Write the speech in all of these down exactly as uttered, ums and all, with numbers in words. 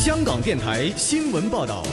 香港电台新闻报道。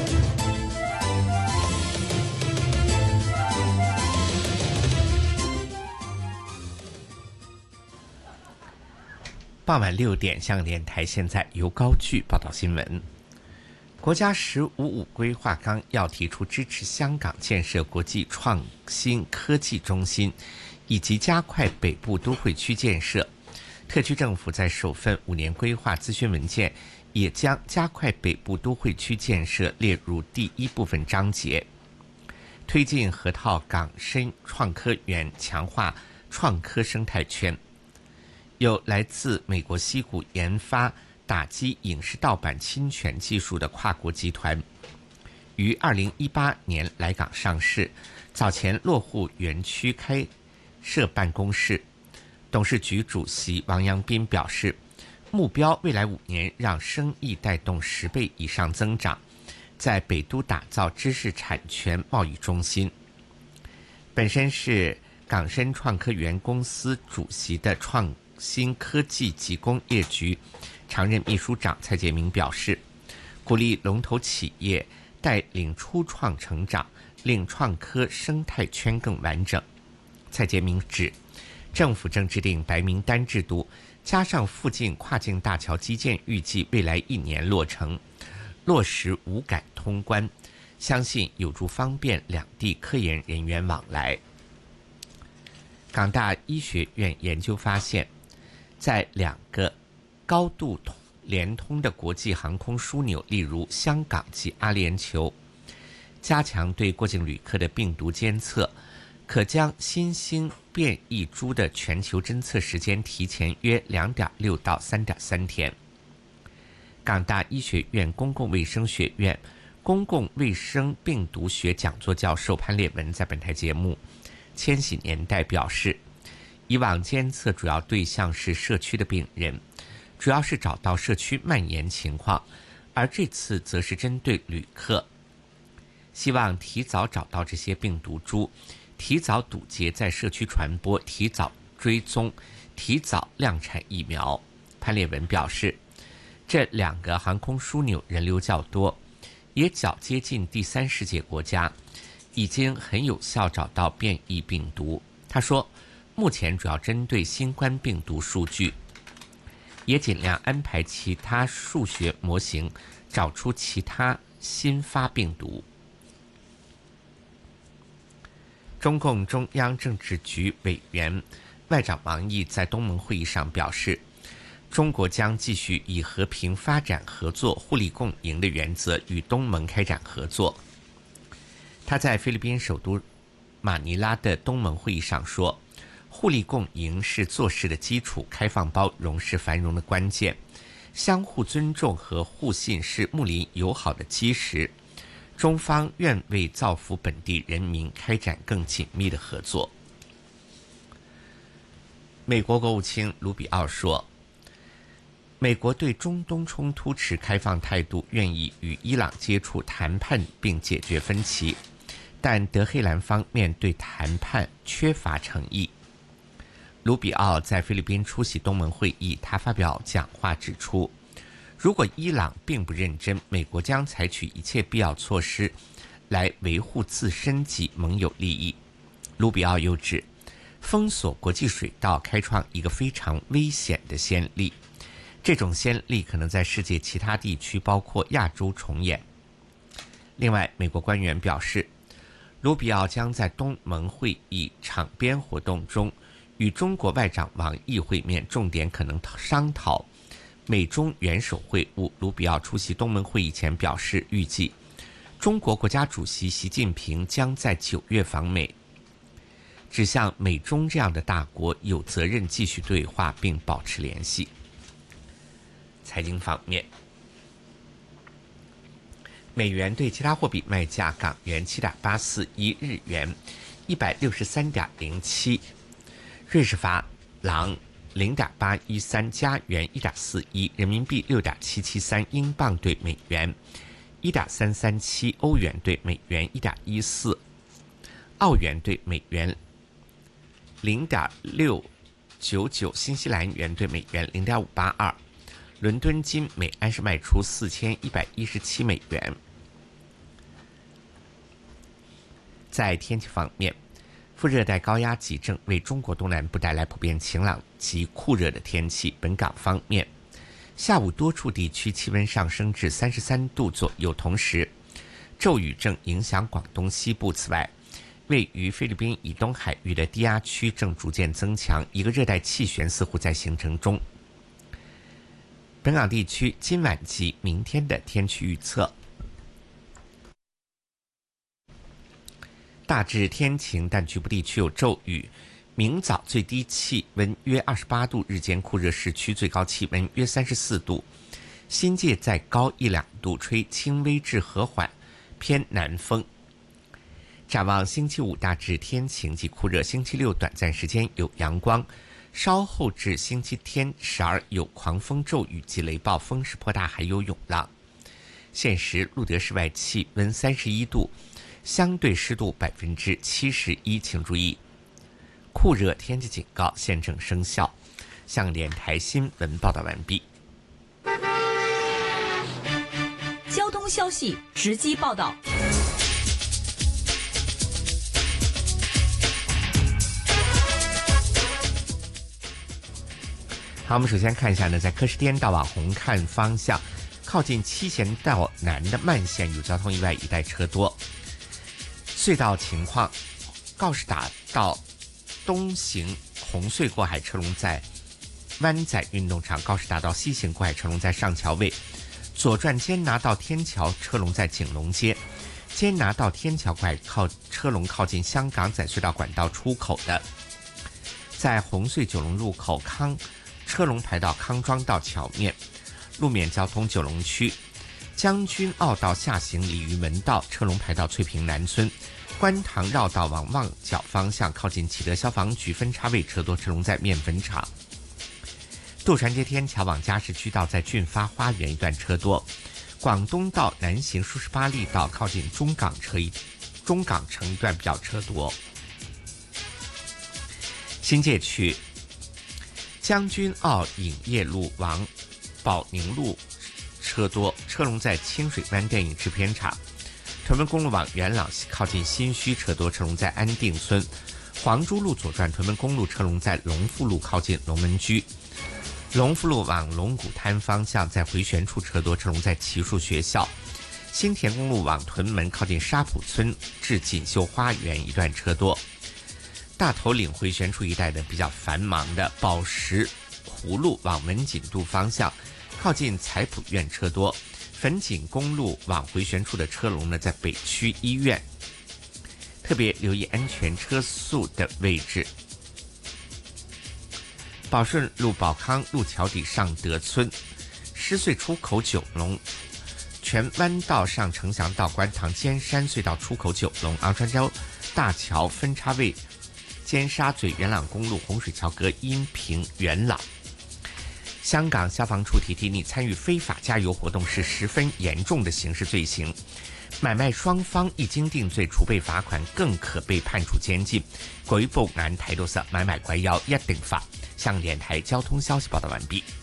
傍晚六点，香港电台现在由高炬报道新闻。国家“十五五”规划纲要提出支持香港建设国际创新科技中心，以及加快北部都会区建设。特区政府在首份五年规划咨询文件也将加快北部都会区建设列入第一部分章节，推进河套港深创科园，强化创科生态圈。有来自美国矽谷研发打击影视盗版侵权技术的跨国集团，于二零一八年来港上市，早前落户园区开设办公室。董事局主席王阳斌表示，目标未来五年让生意带动十倍以上增长，在北都打造知识产权贸易中心。本身是港深创科园公司主席的创新科技及工业局常任秘书长蔡杰明表示，鼓励龙头企业带领初创成长，令创科生态圈更完整。蔡杰明指，政府正制定白名单制度，加上附近跨境大桥基建预计未来一年落成，落实无感通关，相信有助方便两地科研人员往来。港大医学院研究发现，在两个高度连通的国际航空枢纽，例如香港及阿联酋，加强对过境旅客的病毒监测，可将新兴变异株的全球侦测时间提前约 两点六到三点三天。港大医学院公共卫生学院公共卫生病毒学讲座教授潘烈文在本台节目《千禧年代》表示，以往监测主要对象是社区的病人，主要是找到社区蔓延情况，而这次则是针对旅客，希望提早找到这些病毒株，提早堵截在社区传播，提早追踪，提早量产疫苗。潘烈文表示，这两个航空枢纽人流较多，也较接近第三世界国家，已经很有效找到变异病毒。他说，目前主要针对新冠病毒数据，也尽量安排其他数学模型找出其他新发病毒。中共中央政治局委员外长王毅在东盟会议上表示，中国将继续以和平发展合作、互利共赢的原则与东盟开展合作。他在菲律宾首都马尼拉的东盟会议上说，互利共赢是做事的基础，开放包容是繁荣的关键，相互尊重和互信是睦邻友好的基石。中方愿为造福本地人民开展更紧密的合作。美国国务卿卢比奥说，美国对中东冲突持开放态度，愿意与伊朗接触谈判并解决分歧，但德黑兰方面对谈判缺乏诚意。卢比奥在菲律宾出席东盟会议，他发表讲话指出，如果伊朗并不认真，美国将采取一切必要措施来维护自身及盟友利益。卢比奥又指，封锁国际水道开创一个非常危险的先例，这种先例可能在世界其他地区，包括亚洲重演。另外，美国官员表示，卢比奥将在东盟会议场边活动中与中国外长王毅会面，重点可能商讨美中元首会晤。卢比奥出席东盟会议前表示，预计中国国家主席习近平将在九月访美，指向美中这样的大国有责任继续对话并保持联系。财经方面，美元对其他货币卖价：港元七点八四一，日元一百六十三点零七，瑞士法郎零点八一三，加元一点四一，人民币六点七七三，英镑对美元一点三三七，欧元对美元一点一四，澳元对美元零点六九九，新西兰元对美元零点五八二。 伦敦金每安士卖出四千一百一十七美元。在天气方面，副热带高压脊正为中国东南部带来普遍晴朗及酷热的天气。本港方面，下午多处地区气温上升至三十三度左右，同时骤雨正影响广东西部。此外，位于菲律宾以东海域的低压区正逐渐增强，一个热带气旋似乎在形成中。本港地区今晚及明天的天气预测：大致天晴，但局部地区有骤雨。明早最低气温约二十八度，日间酷热，市区最高气温约三十四度，新界再高一两度，吹轻微至和缓偏南风。展望星期五大致天晴及酷热，星期六短暂时间有阳光，稍后至星期天十二有狂风骤雨及雷暴，风势颇大，还有涌浪。现时路德室外气温三十一度，相对湿度百分之七十一，请注意，酷热天气警告现正生效。向联台新闻报道完毕。 交通消息直击报道。 好，我们首先看一下呢，在柯士甸到往红磡方向，靠近七贤道南的慢线有交通意外，一带车多。隧道情况，告士打道东行红隧过海车龙在湾仔运动场，告士打道西行过海车龙在上桥位，左转坚拿道天桥车龙在景隆街，坚拿道天桥过海靠车龙靠近香港仔隧道管道出口的，在红隧九龙入口康车龙排到康庄道桥面。路面交通，九龙区将军澳道下行鲤鱼门道车龙排到翠屏南村，观塘绕道往旺角方向靠近启德消防局分叉位车多，车龙在面粉厂。渡船街天桥往嘉市区道在俊发花园一段车多。广东道南行数十八利道靠近中港车一中港城一段比较车多。新界区将军澳影业路往保宁路车多，车龙在清水湾电影制片厂。屯门公路往元朗靠近新墟车多，车龙在安定村。黄珠路左转屯门公路车龙在龙富路靠近龙门居。龙富路往龙鼓滩方向在回旋处车多，车龙在奇树学校。新田公路往屯门靠近沙浦村至锦绣花园一段车多。大头岭回旋处一带的比较繁忙的宝石湖路往文锦渡方向靠近财普院车多。粉锦公路往回旋处的车龙呢在北区医院，特别留意安全车速的位置。宝顺路宝康路桥底上德村，狮隧出口九龙，荃湾道上城祥道观塘尖山隧道出口九龙，昂船洲大桥分叉位尖沙咀元朗公路洪水桥隔音屏元朗。香港消防处提提你，参与非法加油活动是十分严重的刑事罪行，买卖双方一经定罪，除被罚款，更可被判处监禁。舉報眼睇到實買賣鬼有一定罰。向聯台交通消息報道完畢。